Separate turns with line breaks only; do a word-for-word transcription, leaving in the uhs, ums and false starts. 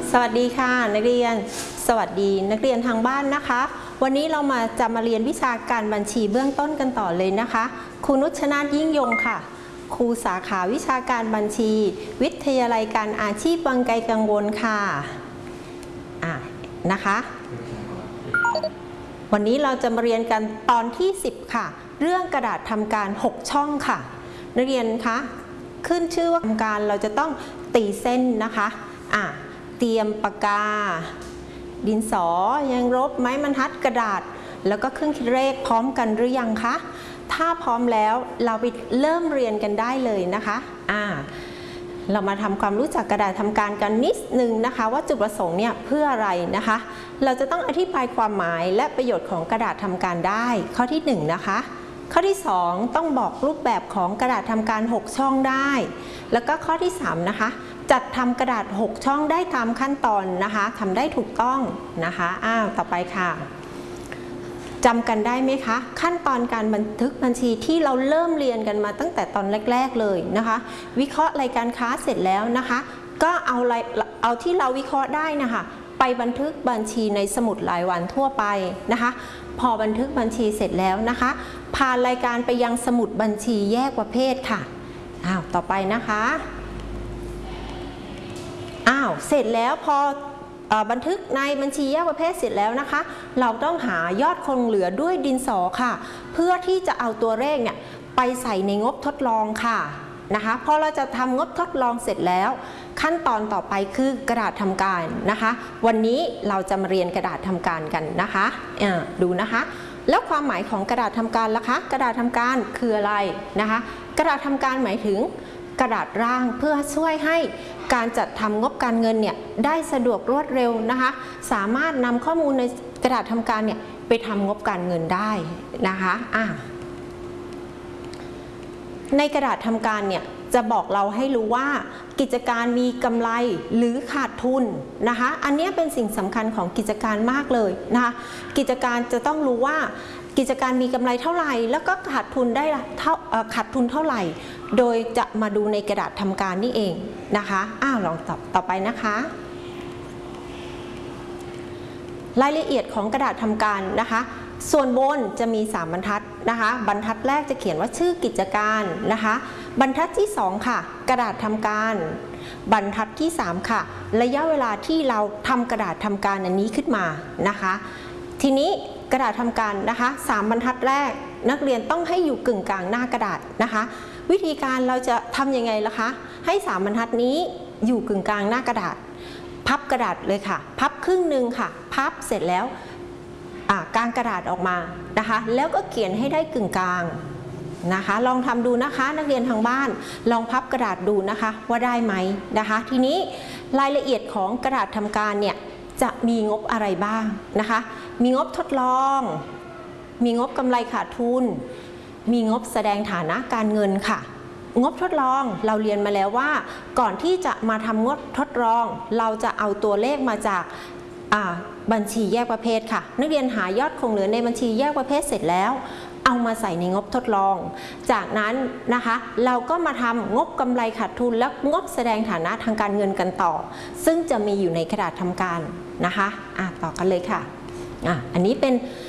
สวัสดีค่ะนักเรียนสวัสดีนักเรียนทางบ้านนะคะวันนี้เรามาจะมาเรียนวิชาการบัญชีเบื้องต้นกันต่อเลยนะคะครูนุชนาถยิ่งยงค่ะครูสาขาวิชาการบัญชี วิทยาลัยการอาชีพวังไกลกังวลค่ะอ่านะคะวันนี้เราจะมาเรียนกันตอนที่สิบค่ะเรื่องกระดาษทำการหกช่องค่ะนักเรียนคะขึ้นชื่อว่าทำการเราจะต้องตีเส้นนะคะอ่าเตรียมปากกาดินสอยังลบไม้บรรทัดกระดาษแล้วก็เครื่องคิดเลขพร้อมกันหรือยังคะถ้าพร้อมแล้วเราไปเริ่มเรียนกันได้เลยนะคะอ่าเรามาทำความรู้จักกระดาษทำการกันนิดนึงนะคะว่าจุดประสงค์เนี่ยเพื่ออะไรนะคะเราจะต้องอธิบายความหมายและประโยชน์ของกระดาษทำการได้ข้อที่หนึ่งนะคะข้อที่สองต้องบอกรูปแบบของกระดาษทำการหกช่องได้แล้วก็ข้อที่สามนะคะจัดทำกระดาษหกช่องได้ตามขั้นตอนนะคะทำได้ถูกต้องนะคะอ้าวต่อไปค่ะจำกันได้ไหมคะขั้นตอนการบันทึกบัญชีที่เราเริ่มเรียนกันมาตั้งแต่ตอนแรกๆเลยนะคะวิเคราะห์รายการค้าเสร็จแล้วนะคะก็เอาเอาที่เราวิเคราะห์ได้นะคะไปบันทึกบัญชีในสมุดรายวันทั่วไปนะคะพอบันทึกบัญชีเสร็จแล้วนะคะผ่านรายการไปยังสมุดบัญชีแยกประเภทค่ะอ้าวต่อไปนะคะอ้าวเสร็จแล้วพอบันทึกในบัญชีแยกประเภทเสร็จแล้วนะคะเราต้องหายอดคงเหลือด้วยดินสอค่ะเพื่อที่จะเอาตัวเลขเนี่ยไปใส่ในงบทดลองค่ะนะคะพอเราจะทำงบทดลองเสร็จแล้วขั้นตอนต่อไปคือกระดาษทำการนะคะวันนี้เราจะมาเรียนกระดาษทำการกันนะคะดูนะคะแล้วความหมายของกระดาษทำการล่ะคะกระดาษทำการคืออะไรนะคะกระดาษทำการหมายถึงกระดาษร่างเพื่อช่วยให้การจัดทำงบการเงินเนี่ยได้สะดวกรวดเร็วนะคะสามารถนำข้อมูลในกระดาษทำการเนี่ยไปทำงบการเงินได้นะคะอ่ะในกระดาษทำการเนี่ยจะบอกเราให้รู้ว่ากิจการมีกำไรหรือขาดทุนนะคะอันนี้เป็นสิ่งสำคัญของกิจการมากเลยนะคะกิจการจะต้องรู้ว่ากิจการมีกำไรเท่าไหร่แล้วก็ขาดทุนได้เท่าขาดทุนเท่าไหร่โดยจะมาดูในกระดาษทำการนี่เองนะคะอ้าวลองตอบต่อไปนะคะรายละเอียดของกระดาษทำการนะคะส่วนบนจะมีสามบรรทัดนะคะบรรทัดแรกจะเขียนว่าชื่อกิจการนะคะบรรทัดที่สองค่ะกระดาษทำการบรรทัดที่สามค่ะระยะเวลาที่เราทำกระดาษทำการอันนี้ขึ้นมานะคะทีนี้กระดาษทำการนะคะสามบรรทัดแรกนักเรียนต้องให้อยู่กึ่งกลางหน้ากระดาษนะคะวิธีการเราจะทำยังไงล่ะคะให้สามบรรทัดนี้อยู่กึ่งกลางหน้ากระดาษพับกระดาษเลยค่ะพับครึ่งหนึ่งค่ะพับเสร็จแล้วกางกระดาษออกมานะคะแล้วก็เขียนให้ได้กึ่งกลางนะคะลองทำดูนะคะนักเรียนทางบ้านลองพับกระดาษดูนะคะว่าได้ไหมนะคะทีนี้รายละเอียดของกระดาษทำการเนี่ยจะมีงบอะไรบ้างนะคะมีงบทดลองมีงบกำไรขาดทุนมีงบแสดงฐานะการเงินค่ะงบทดลองเราเรียนมาแล้วว่าก่อนที่จะมาทำงบทดลองเราจะเอาตัวเลขมาจากบัญชีแยกประเภทค่ะนักเรียนหายอดคงเหลือในบัญชีแยกประเภทเสร็จแล้วเอามาใส่ในงบทดลองจากนั้นนะคะเราก็มาทำงบกำไรขาดทุนและงบแสดงฐานะทางการเงินกันต่อซึ่งจะมีอยู่ในกระดาษทำการนะคะอ่ะต่อกันเลยค่ะอ่ะอันนี้เป็น